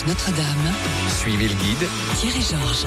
Notre-Dame. Suivez le guide. Thierry Georges.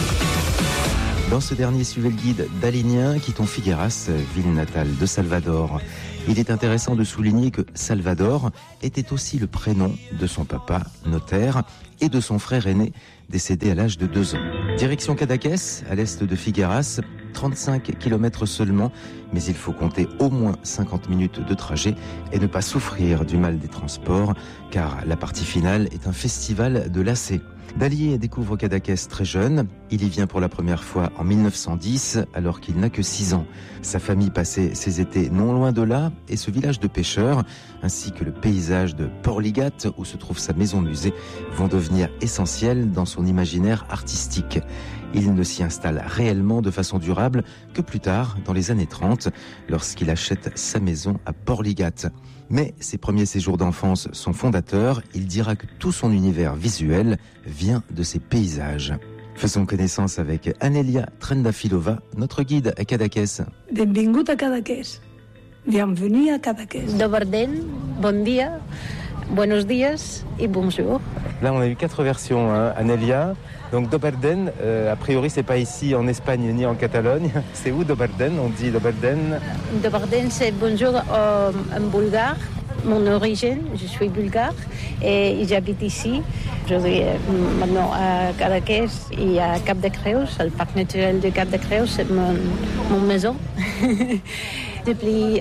Dans ce dernier, suivez le guide d'Alénien, quittons Figueras, ville natale de Salvador. Il est intéressant de souligner que Salvador était aussi le prénom de son papa, notaire, et de son frère aîné, décédé à l'âge de 2 ans. Direction Cadaqués, à l'est de Figueras, 35 km seulement, mais il faut compter au moins 50 minutes de trajet et ne pas souffrir du mal des transports, car la partie finale est un festival de lacets. Dalí découvre Cadaqués très jeune. Il y vient pour la première fois en 1910, alors qu'il n'a que 6 ans. Sa famille passait ses étés non loin de là, et ce village de pêcheurs, ainsi que le paysage de Porligat, où se trouve sa maison-musée, vont devenir essentiels dans son imaginaire artistique. Il ne s'y installe réellement de façon durable que plus tard, dans les années 30, lorsqu'il achète sa maison à Porligat. Mais ses premiers séjours d'enfance sont fondateurs. Il dira que tout son univers visuel vient de ses paysages. Faisons connaissance avec Anelia Trendafilova, notre guide à Cadaqués. Benvingut a Cadaqués. Bienvenue à Cadaqués. Dobar den, bon dia, buenos dias et bonjour. Là, on a eu 4 versions, hein. Anelia. Donc Dobarden, a priori, c'est pas ici en Espagne ni en Catalogne. C'est où Dobarden? On dit Dobarden. Dobarden, c'est bonjour en bulgare. Mon origine, je suis bulgare et j'habite ici. Je vis maintenant à Cadaqués et à Cap-de-Creus, le parc naturel de Cap-de-Creus, c'est mon maison. Depuis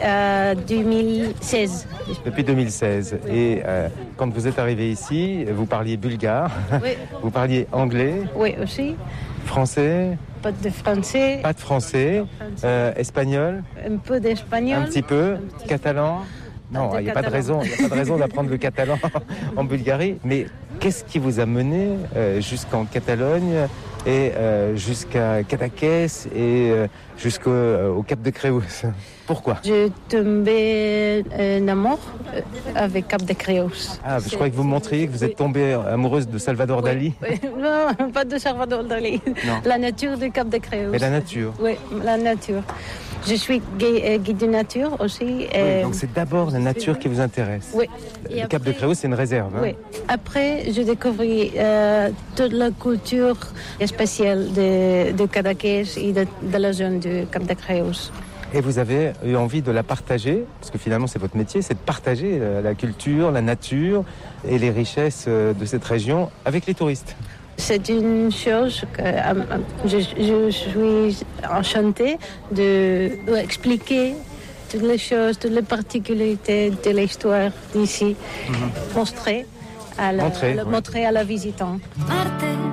2016. Depuis 2016. Et quand vous êtes arrivé ici, vous parliez bulgare, oui. Vous parliez anglais. Oui, aussi. Français. Pas de français. Pas de français. Espagnol. Un peu d'espagnol. Un petit peu. Catalan. Non, il n'y a pas de raison d'apprendre le catalan en Bulgarie. Mais qu'est-ce qui vous a mené jusqu'en Catalogne et jusqu'à Cadaqués et jusqu'au Cap de Creus? Pourquoi? Je tombais en amour avec Cap de Creus. Ah, je croyais que vous me montriez que vous êtes tombée amoureuse de Salvador Dalí. Oui. Non, pas de Salvador Dalí. Non. La nature de Cap de Creus. Mais la nature. Oui, la nature. Je suis guide de nature aussi. Oui, donc c'est d'abord la nature qui vous intéresse. Oui. Le Cap de Creus, c'est une réserve. Hein? Oui. Après, je découvris toute la culture spéciale de Cadaqués et de la zone du Cap de Creus. Et vous avez eu envie de la partager, parce que finalement c'est votre métier, c'est de partager la culture, la nature et les richesses de cette région avec les touristes. C'est une chose que je suis enchantée d'expliquer toutes les choses, toutes les particularités de l'histoire d'ici, montrer à la visitant.